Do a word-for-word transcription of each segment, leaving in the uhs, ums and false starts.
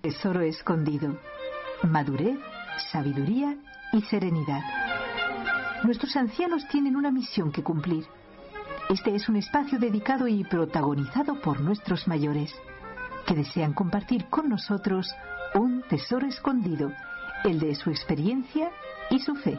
Tesoro escondido. Madurez, sabiduría y serenidad. Nuestros ancianos tienen una misión que cumplir. Este es un espacio dedicado y protagonizado por nuestros mayores, que desean compartir con nosotros un tesoro escondido, el de su experiencia y su fe.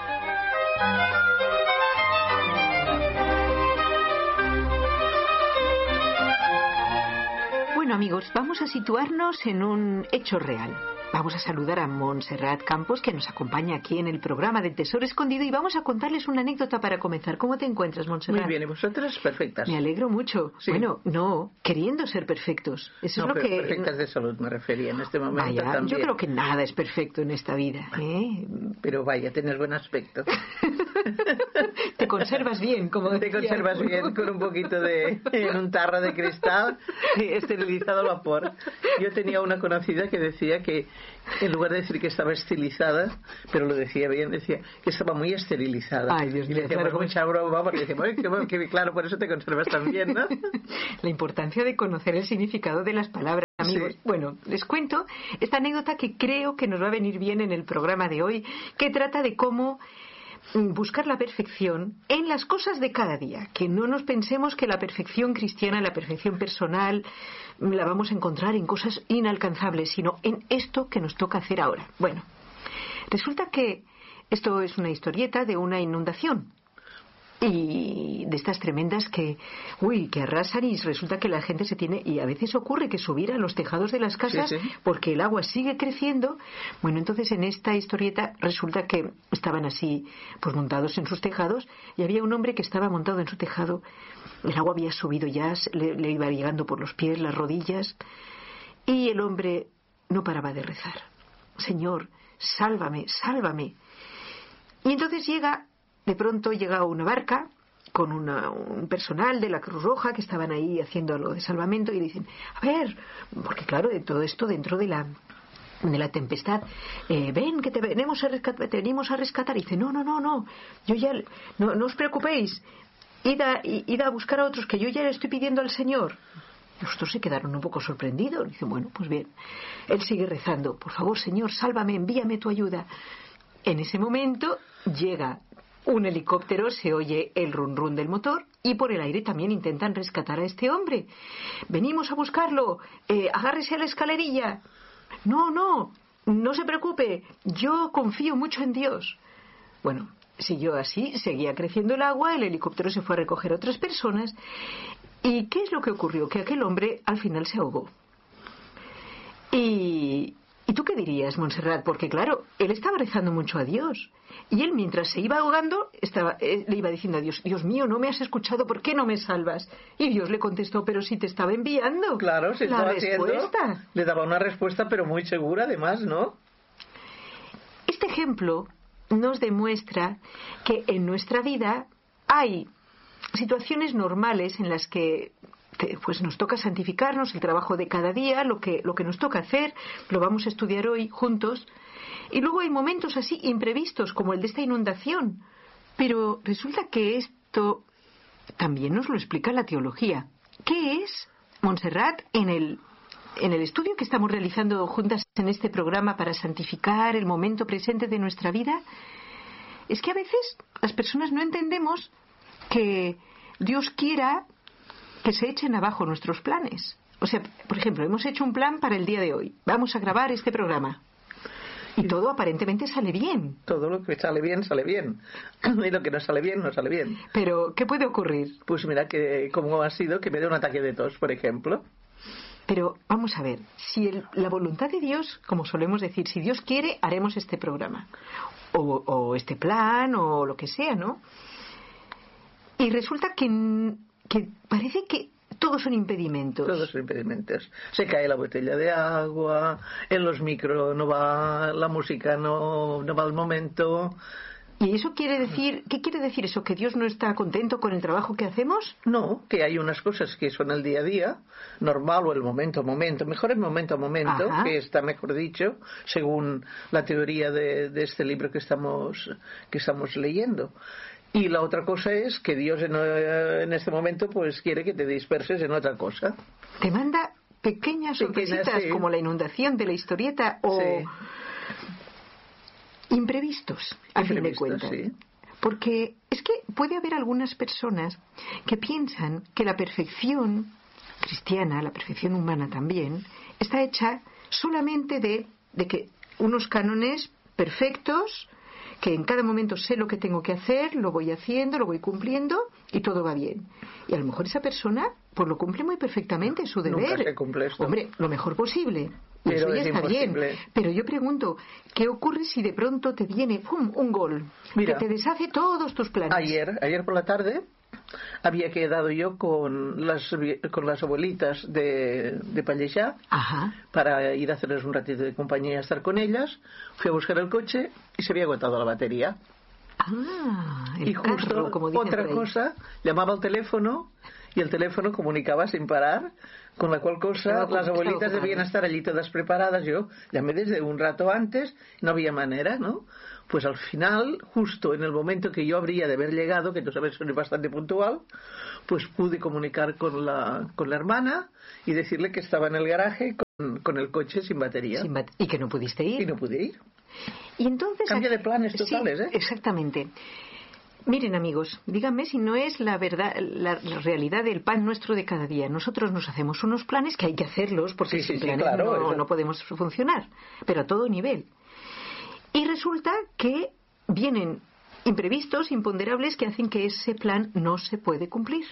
Bueno, amigos, vamos a situarnos en un hecho real. Vamos a saludar a Montserrat Campos, que nos acompaña aquí en el programa del Tesoro Escondido, y vamos a contarles una anécdota para comenzar. ¿Cómo te encuentras, Montserrat? Muy bien, y vosotras perfectas. Me alegro mucho. Sí. Bueno, no, queriendo ser perfectos. Eso no, es lo que... perfectas de salud me refería en este momento. Vaya, también. yo creo que nada es perfecto en esta vida, ¿eh? Pero vaya, tienes buen aspecto. Te conservas bien, como decía. Te conservas bien con un poquito de... en un tarro de cristal esterilizado al vapor. Yo tenía una conocida que decía que en lugar de decir que estaba estilizada, pero lo decía bien, decía que estaba muy esterilizada. Ay, Dios mío, y le decíamos claro. mucha broma porque decíamos, "Ay, qué, qué, claro, por eso te conservas tan bien, ¿no?" La importancia de conocer el significado de las palabras, amigos. Sí. Bueno, les cuento esta anécdota que creo que nos va a venir bien en el programa de hoy, que trata de cómo buscar la perfección en las cosas de cada día, que no nos pensemos que la perfección cristiana, la perfección personal, la vamos a encontrar en cosas inalcanzables, sino en esto que nos toca hacer ahora. Bueno, resulta que esto es una historieta de una inundación, y de estas tremendas que, uy, que arrasan, y resulta que la gente se tiene, y a veces ocurre que subir a los tejados de las casas, sí, sí. porque el agua sigue creciendo. Bueno, entonces en esta historieta resulta que estaban así, pues montados en sus tejados, y había un hombre que estaba montado en su tejado. El agua había subido ya, le, le iba llegando por los pies, las rodillas, y el hombre no paraba de rezar: Señor, sálvame, sálvame. Y entonces llega De pronto llega una barca con una, un personal de la Cruz Roja que estaban ahí haciendo algo de salvamento, y dicen, a ver, porque claro, de todo esto dentro de la de la tempestad, eh, ven que te venimos a rescatar, te venimos a rescatar. Y dice, no, no, no, no, yo ya, no, no os preocupéis, id a, id a buscar a otros, que yo ya le estoy pidiendo al Señor. Los otros se quedaron un poco sorprendidos. Dicen, bueno, pues bien. Él sigue rezando, por favor, Señor, sálvame, envíame tu ayuda. En ese momento llega un helicóptero, se oye el run run del motor, y por el aire también intentan rescatar a este hombre. Venimos a buscarlo, eh, agárrese a la escalerilla. No, no, no se preocupe, yo confío mucho en Dios. Bueno, siguió así, seguía creciendo el agua, el helicóptero se fue a recoger a otras personas. ¿Y qué es lo que ocurrió? Que aquel hombre al final se ahogó. Y... ¿Y tú qué dirías, Montserrat? Porque claro, él estaba rezando mucho a Dios. Y él, mientras se iba ahogando, estaba, eh, le iba diciendo a Dios, Dios mío, no me has escuchado, ¿por qué no me salvas? Y Dios le contestó, pero si te estaba enviando. Claro, se la estaba respuesta. Haciendo, le daba una respuesta, pero muy segura además, ¿no? Este ejemplo nos demuestra que en nuestra vida hay situaciones normales en las que pues nos toca santificarnos, el trabajo de cada día, lo que, lo que nos toca hacer, lo vamos a estudiar hoy juntos. Y luego hay momentos así imprevistos, como el de esta inundación. Pero resulta que esto también nos lo explica la teología. ¿Qué es, Montserrat, en el, en el estudio que estamos realizando juntas en este programa para santificar el momento presente de nuestra vida? Es que a veces las personas no entendemos que Dios quiera que se echen abajo nuestros planes. O sea, por ejemplo, hemos hecho un plan para el día de hoy. Vamos a grabar este programa. Y todo aparentemente sale bien. Todo lo que sale bien, sale bien. Y lo que no sale bien, no sale bien. Pero, ¿qué puede ocurrir? Pues mira, que como ha sido que me dé un ataque de tos, por ejemplo. Pero, vamos a ver, si el, la voluntad de Dios, como solemos decir, si Dios quiere, haremos este programa. O, o este plan, o lo que sea, ¿no? Y resulta que... que parece que todos son impedimentos. Todos son impedimentos. Se cae la botella de agua, en los micros no va, la música no, no va al momento. ¿Y eso quiere decir, qué quiere decir eso? ¿Que Dios no está contento con el trabajo que hacemos? No, que hay unas cosas que son el día a día, normal, o el momento a momento, mejor el momento a momento, Ajá. que está mejor dicho, según la teoría de, de este libro que estamos, que estamos leyendo. Y la otra cosa es que Dios en, en este momento pues quiere que te disperses en otra cosa. Te manda pequeñas sorpresitas, Pequeñas, sí. como la inundación de la historieta o Sí. imprevistos, a fin de cuentas. Sí. Porque es que puede haber algunas personas que piensan que la perfección cristiana, la perfección humana también, está hecha solamente de, de que unos cánones perfectos, que en cada momento sé lo que tengo que hacer, lo voy haciendo, lo voy cumpliendo y todo va bien. Y a lo mejor esa persona pues lo cumple muy perfectamente, su deber. Nunca se cumple esto. Hombre, lo mejor posible. Y Pero eso ya es está imposible. bien. Pero yo pregunto, ¿qué ocurre si de pronto te viene ¡pum!, un gol? Mira, que te deshace todos tus planes. Ayer, ayer por la tarde había quedado yo con las con las abuelitas de, de Pallejà para ir a hacerles un ratito de compañía y estar con ellas. Fui a buscar el coche y se había agotado la batería. Ah, el y justo carro, como dicen otra por ahí. cosa, llamaba al teléfono y el teléfono comunicaba sin parar, con la cual cosa las abuelitas debían estar allí todas preparadas. Yo llamé desde un rato antes, no había manera, ¿no? Pues al final, justo en el momento que yo habría de haber llegado, que tú sabes soy bastante puntual, pues pude comunicar con la, con la hermana y decirle que estaba en el garaje con, con el coche sin batería. Sin bat- y que no pudiste ir. Y no pude ir. Y entonces, Cambio de planes totales, sí, ¿eh? Exactamente. Miren, amigos, díganme si no es la verdad, la, la realidad del pan nuestro de cada día. Nosotros nos hacemos unos planes que hay que hacerlos porque sí, sí, sin sí, planes claro, no, eso. no podemos funcionar, pero a todo nivel. Y resulta que vienen imprevistos, imponderables, que hacen que ese plan no se puede cumplir.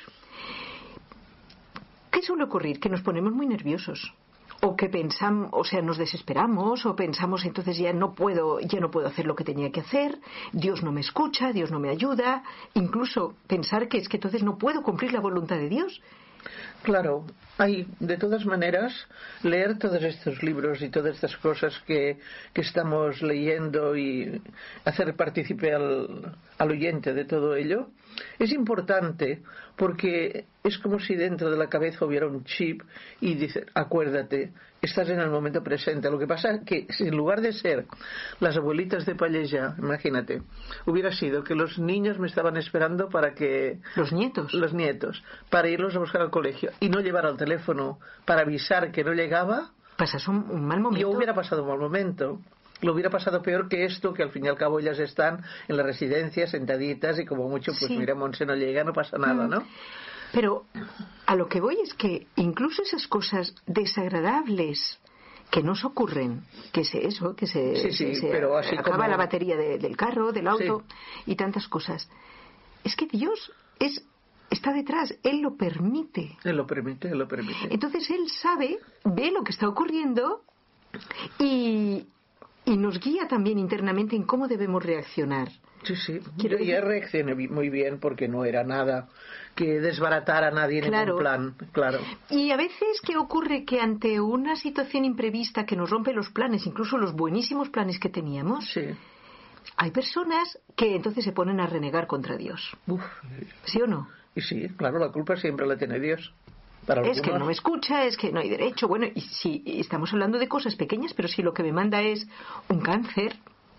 ¿Qué suele ocurrir? Que nos ponemos muy nerviosos. O que pensamos, o sea, nos desesperamos, o pensamos entonces ya no puedo, ya no puedo hacer lo que tenía que hacer, Dios no me escucha, Dios no me ayuda, incluso pensar que es que entonces no puedo cumplir la voluntad de Dios. Claro, hay, de todas maneras, leer todos estos libros y todas estas cosas que, que estamos leyendo y hacer partícipe al, al oyente de todo ello, es importante porque es como si dentro de la cabeza hubiera un chip y dice, acuérdate, estás en el momento presente. Lo que pasa es que si en lugar de ser las abuelitas de Pallejà, imagínate, hubiera sido que los niños me estaban esperando para que... Los nietos. Los nietos, para irlos a buscar al colegio y no llevar al teléfono para avisar que no llegaba. Pasas un, un mal momento. Yo hubiera pasado un mal momento. Lo hubiera pasado peor que esto, que al fin y al cabo ellas están en la residencia sentaditas y como mucho, pues sí. mira, Monse no llega, no pasa nada, ¿no? Pero a lo que voy es que incluso esas cosas desagradables que nos ocurren, que se eso, que se, sí, sí, se, se pero así acaba como... la batería de, del carro, del auto sí. y tantas cosas, es que Dios es está detrás, Él lo permite. Él lo permite, Él lo permite. Entonces Él sabe, ve lo que está ocurriendo y, y nos guía también internamente en cómo debemos reaccionar. Sí, sí. Quiero Yo ya decir... reaccioné muy bien porque no era nada que desbaratara a nadie claro. en un plan, claro. Y a veces, ¿qué ocurre? Que ante una situación imprevista que nos rompe los planes, incluso los buenísimos planes que teníamos, sí. hay personas que entonces se ponen a renegar contra Dios. Uf. ¿Sí o no? Y sí, claro, la culpa siempre la tiene Dios. Para es que no me escucha, es que no hay derecho. Bueno, y si estamos hablando de cosas pequeñas, pero si lo que me manda es un cáncer,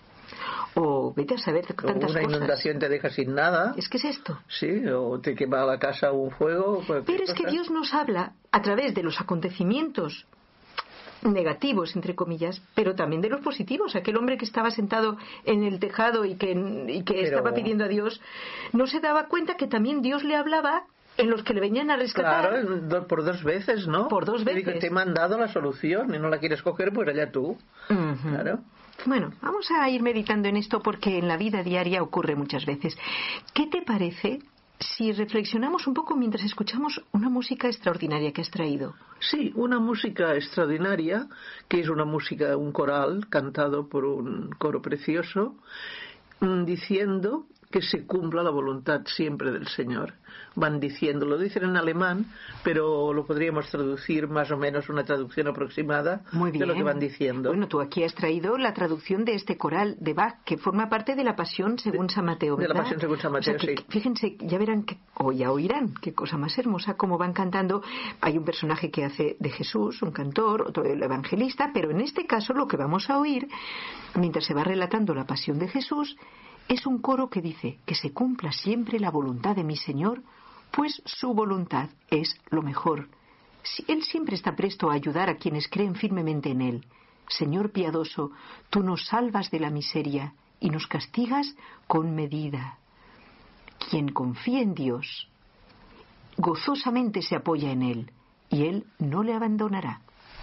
o vete a saber tantas o una cosas. Inundación te deja sin nada. Es que es esto. Sí, o te quema la casa un fuego. Pero es cosa. que Dios nos habla a través de los acontecimientos negativos, entre comillas, pero también de los positivos. Aquel hombre que estaba sentado en el tejado y que, y que pero... estaba pidiendo a Dios, no se daba cuenta que también Dios le hablaba en los que le venían a rescatar. Claro, por dos veces, ¿no? Por dos veces. Te, te he mandado la solución y no la quieres coger, pues allá tú. Uh-huh. Claro. Bueno, vamos a ir meditando en esto porque en la vida diaria ocurre muchas veces. ¿Qué te parece si reflexionamos un poco mientras escuchamos una música extraordinaria que has traído? Sí, una música extraordinaria, que es una música, un coral cantado por un coro precioso, diciendo que se cumpla la voluntad siempre del Señor. Van diciendo, lo dicen en alemán, pero lo podríamos traducir más o menos, una traducción aproximada Muy bien. de lo que van diciendo. Bueno, tú aquí has traído la traducción de este coral de Bach, que forma parte de la Pasión según de, San Mateo, ¿verdad? De la Pasión según San Mateo, o sea, que, sí. Fíjense, ya verán, que, o ya oirán, qué cosa más hermosa, cómo van cantando. Hay un personaje que hace de Jesús, un cantor, otro el evangelista, pero en este caso lo que vamos a oír, mientras se va relatando la Pasión de Jesús, es un coro que dice que se cumpla siempre la voluntad de mi Señor, pues su voluntad es lo mejor. Él siempre está presto a ayudar a quienes creen firmemente en Él. Señor piadoso, tú nos salvas de la miseria y nos castigas con medida. Quien confía en Dios, gozosamente se apoya en Él, y Él no le abandonará.